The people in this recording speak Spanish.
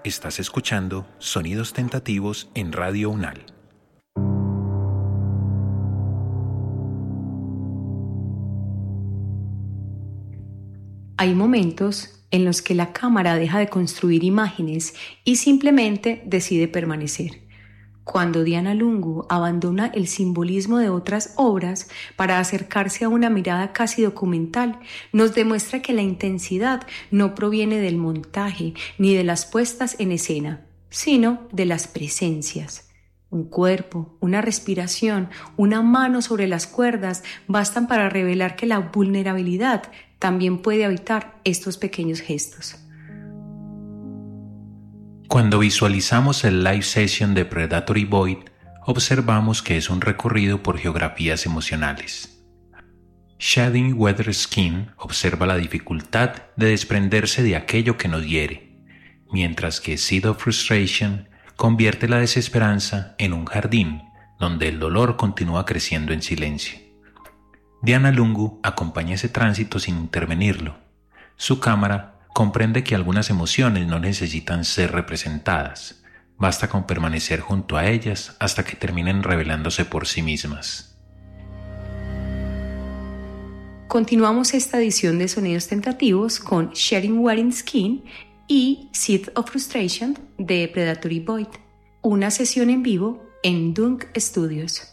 Estás escuchando Sonidos Tentativos en Radio UNAL. Hay momentos en los que la cámara deja de construir imágenes y simplemente decide permanecer. Cuando Diana Lungu abandona el simbolismo de otras obras para acercarse a una mirada casi documental, nos demuestra que la intensidad no proviene del montaje ni de las puestas en escena, sino de las presencias. Un cuerpo, una respiración, una mano sobre las cuerdas bastan para revelar que la vulnerabilidad también puede habitar estos pequeños gestos. Cuando visualizamos el live session de Predatory Void, observamos que es un recorrido por geografías emocionales. Shading Weather Skin observa la dificultad de desprenderse de aquello que nos hiere, mientras que Seed of Frustration convierte la desesperanza en un jardín donde el dolor continúa creciendo en silencio. Diana Lungu acompaña ese tránsito sin intervenirlo. Su cámara comprende que algunas emociones no necesitan ser representadas, basta con permanecer junto a ellas hasta que terminen revelándose por sí mismas. Continuamos esta edición de Sonidos Tentativos con Shedding Wearing Skin y Seed of Frustration de Predatory Void, una sesión en vivo en Dunk Studios.